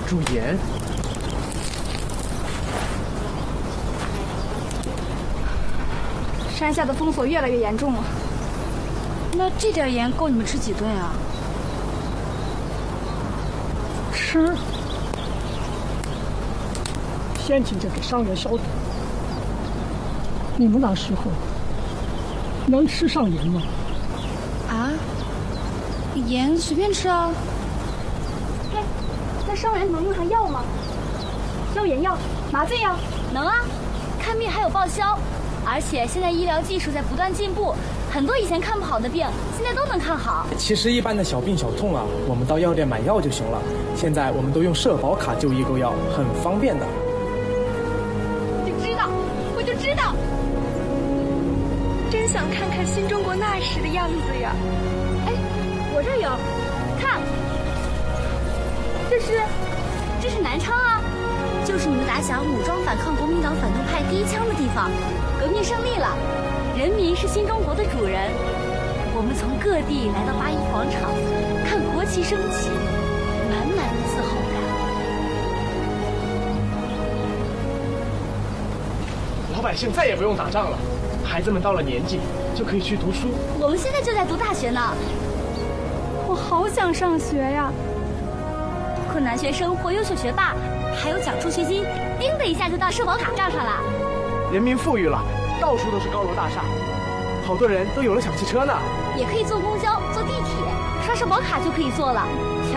主盐。 山下的封锁越来越严重了。 那这点盐够你们吃几顿啊？ 吃，先请这给伤员消毒。你们那时候能吃上盐吗？ 啊？盐随便吃啊。 嘿，那伤员能用上药吗？消炎药、麻醉药？ 能啊，看病还有报销。而且现在医疗技术在不断进步，很多以前看不好的病，现在都能看好。 其实一般的小病小痛啊，我们到药店买药就行了。现在我们都用社保卡就医购药，很方便的。 我就知道，真想看看新中国那时的样子呀！哎，我这儿有，看， 这是南昌啊，就是你们打响武装反抗国民党反动派第一枪的地方。革命胜利了，人民是新中国的主人。我们从各地来到八一广场，看国旗升起，满满的自豪感。 老百姓再也不用打仗了，孩子们到了年纪就可以去读书。 我们现在就在读大学呢。 我好想上学呀！ 困难学生或优秀学霸，还有奖助学金，叮的一下就到社保卡账上了。 人民富裕了，到处都是高楼大厦，好多人都有了小汽车呢。 也可以坐公交、坐地铁，刷社保卡就可以坐了。